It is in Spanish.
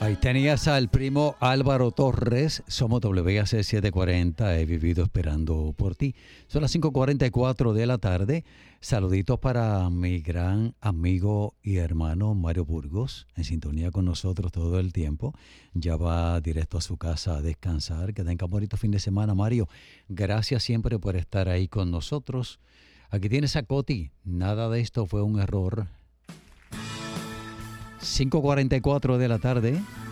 Ahí tenías al primo Álvaro Torres. Somos WAC 740. He vivido esperando por ti. Son las 5:44 de la tarde. Saluditos para mi gran amigo y hermano Mario Burgos, en sintonía con nosotros todo el tiempo. Ya va directo a su casa a descansar. Que tenga un bonito fin de semana, Mario. Gracias siempre por estar ahí con nosotros. Aquí tienes a Coti. Nada de esto fue un error. 5:44 de la tarde.